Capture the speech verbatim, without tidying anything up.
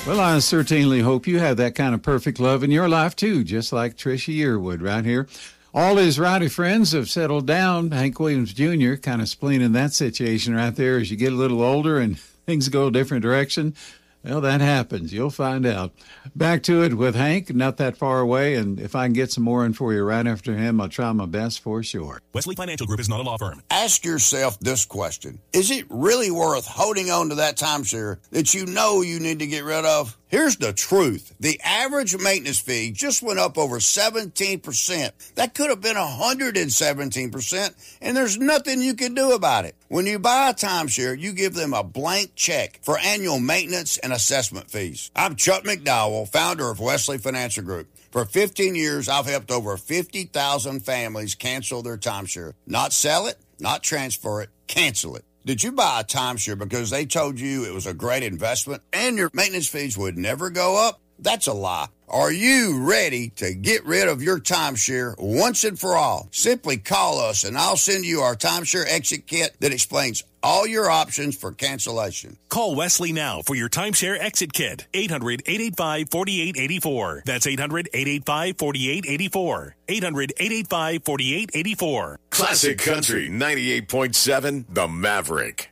Well, I certainly hope you have that kind of perfect love in your life, too, just like Trisha Yearwood right here. All his rowdy friends have settled down. Hank Williams Junior kind of spleening that situation right there as you get a little older and things go a different direction. Well, that happens. You'll find out. Back to it with Hank, not that far away, and if I can get some more in for you right after him, I'll try my best for sure. Wesley Financial Group is not a law firm. Ask yourself this question. Is it really worth holding on to that timeshare that you know you need to get rid of? Here's the truth. The average maintenance fee just went up over seventeen percent. That could have been one hundred seventeen percent, and there's nothing you can do about it. When you buy a timeshare, you give them a blank check for annual maintenance and assessment fees. I'm Chuck McDowell, founder of Wesley Financial Group. For fifteen years, I've helped over fifty thousand families cancel their timeshare. Not sell it, not transfer it, cancel it. Did you buy a timeshare because they told you it was a great investment and your maintenance fees would never go up? That's a lie. Are you ready to get rid of your timeshare once and for all? Simply call us and I'll send you our timeshare exit kit that explains all your options for cancellation. Call Wesley now for your timeshare exit kit. eight hundred, eight eight five, four eight eight four. That's eight hundred, eight eight five, four eight eight four. eight hundred, eight eight five, four eight eight four. Classic Country ninety-eight point seven, The Maverick.